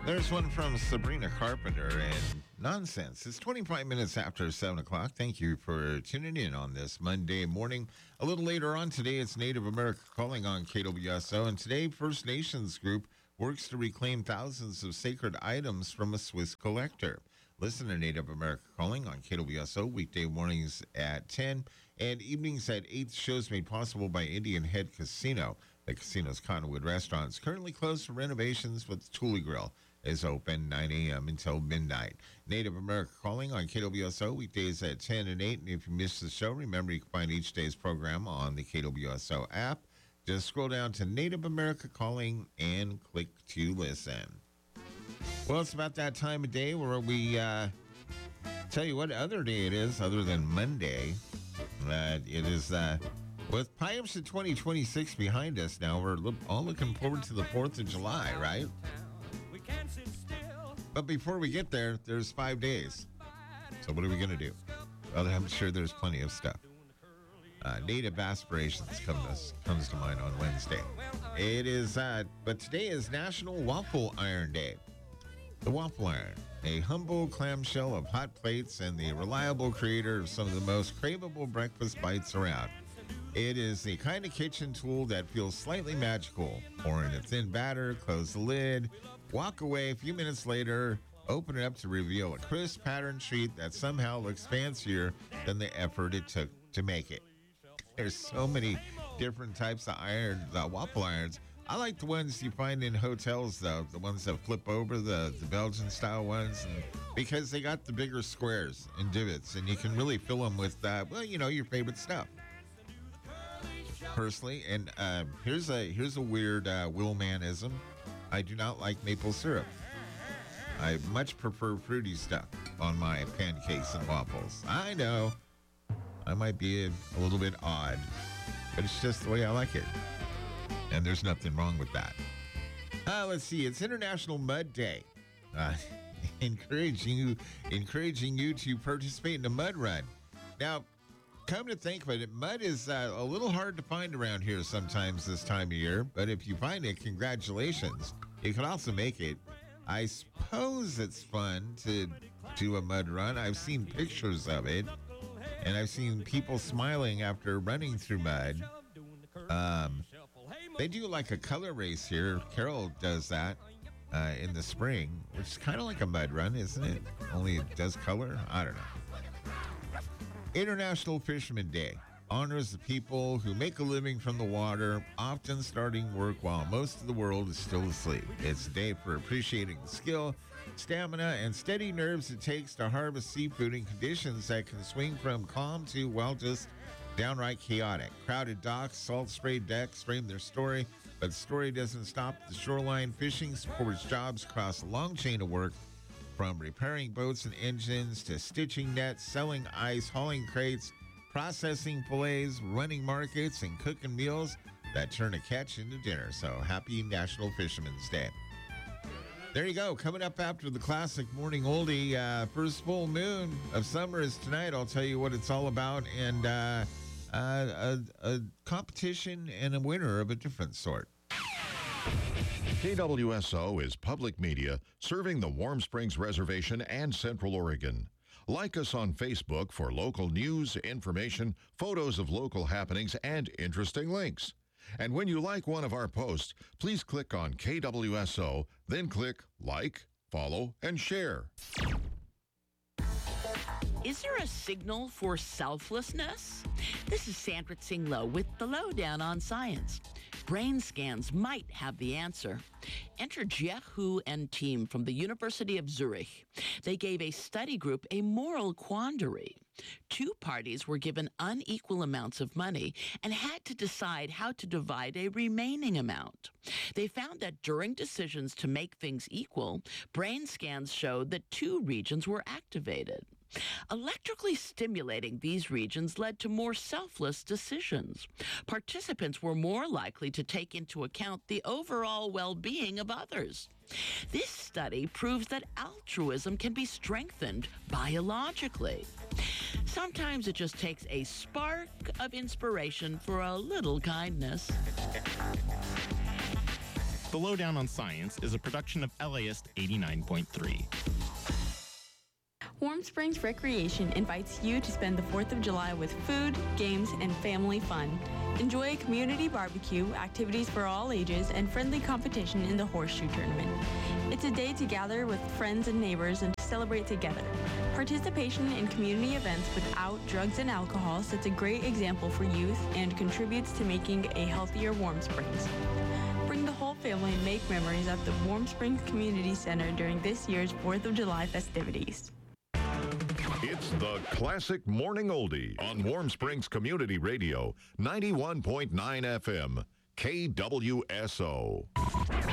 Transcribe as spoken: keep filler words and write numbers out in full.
There's one from Sabrina Carpenter and Nonsense. It's twenty-five minutes after seven o'clock. Thank you for tuning in on this Monday morning. A little later on today, it's Native America Calling on K W S O. And today, First Nations Group works to reclaim thousands of sacred items from a Swiss collector. Listen to Native America Calling on K W S O weekday mornings at ten and evenings at eight. Shows made possible by Indian Head Casino. The casino's Cottonwood restaurant is currently closed for renovations, but the Thule Grill is open nine a.m. until midnight. Native America Calling on K W S O weekdays at ten and eight. And if you missed the show, remember you can find each day's program on the K W S O app. Just scroll down to Native America Calling and click to listen. Well, it's about that time of day where we uh, tell you what other day it is other than Monday. Uh, it is, uh, with P I A M S twenty twenty-six behind us now, we're look, all looking forward to the fourth of July, right? But before we get there, there's five days. So what are we going to do? Well, I'm sure there's plenty of stuff. Uh, Native Aspirations comes, comes to mind on Wednesday. It is, uh, but today is National Waffle Iron Day. The waffle iron, a humble clamshell of hot plates and the reliable creator of some of the most craveable breakfast bites around. It is the kind of kitchen tool that feels slightly magical. Pour in a thin batter, close the lid, walk away a few minutes later, open it up to reveal a crisp patterned treat that somehow looks fancier than the effort it took to make it. There's so many different types of iron, uh, waffle irons. I like the ones you find in hotels, though, the ones that flip over, the, the Belgian-style ones, and because they got the bigger squares and divots, and you can really fill them with, uh, well, you know, your favorite stuff. Personally, and uh, here's a here's a weird uh, Willmanism. I do not like maple syrup. I much prefer fruity stuff on my pancakes and waffles. I know I might be a, a little bit odd, but it's just the way I like it. And there's nothing wrong with that. Uh, let's see. It's International Mud Day. Uh, encouraging you, encouraging you to participate in a mud run. Now, come to think of it, mud is uh, a little hard to find around here sometimes this time of year. But if you find it, congratulations. You can also make it. I suppose it's fun to do a mud run. I've seen pictures of it. And I've seen people smiling after running through mud. Um, they do like a color race here. Carol does that uh, in the spring, which is kind of like a mud run, isn't it? Only it does color. I don't know. International Fisherman Day honors the people who make a living from the water, often starting work while most of the world is still asleep. It's a day for appreciating the skill, stamina, and steady nerves it takes to harvest seafood in conditions that can swing from calm to, well, just downright chaotic. Crowded docks, salt-sprayed decks frame their story, but the story doesn't stop at the shoreline. Fishing supports jobs across a long chain of work, from repairing boats and engines to stitching nets, selling ice, hauling crates, processing fillets, running markets, and cooking meals that turn a catch into dinner. So happy National Fisherman's Day. There you go. Coming up after the classic morning oldie, uh, first full moon of summer is tonight. I'll tell you what it's all about, and uh, uh, a, a competition and a winner of a different sort. K W S O is public media serving the Warm Springs Reservation and Central Oregon. Like us on Facebook for local news, information, photos of local happenings, and interesting links. And when you like one of our posts, please click on K W S O, then click like, follow, and share. Is there a signal for selflessness? This is Sandra Tsinglo with the Lowdown on Science. Brain scans might have the answer. Enter Jie Hu and team from the University of Zurich. They gave a study group a moral quandary. Two parties were given unequal amounts of money and had to decide how to divide a remaining amount. They found that during decisions to make things equal, brain scans showed that two regions were activated. Electrically stimulating these regions led to more selfless decisions. Participants were more likely to take into account the overall well-being of others. This study proves that altruism can be strengthened biologically. Sometimes it just takes a spark of inspiration for a little kindness. The Lowdown on Science is a production of L A I S T eighty-nine point three. Warm Springs Recreation invites you to spend the fourth of July with food, games, and family fun. Enjoy a community barbecue, activities for all ages, and friendly competition in the Horseshoe Tournament. It's a day to gather with friends and neighbors and to celebrate together. Participation in community events without drugs and alcohol sets a great example for youth and contributes to making a healthier Warm Springs. Bring the whole family and make memories at the Warm Springs Community Center during this year's fourth of July festivities. It's the Classic Morning Oldie on Warm Springs Community Radio, ninety-one point nine F M, K W S O.